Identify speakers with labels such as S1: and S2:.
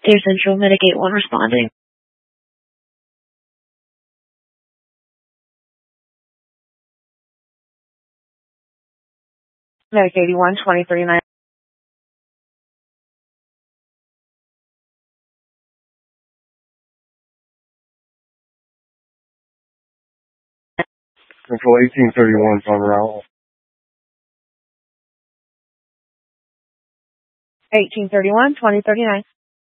S1: State Central, Mitigate 1 responding. Medic 81, 2039.
S2: Central 1831 on route.
S1: 1831, 2039.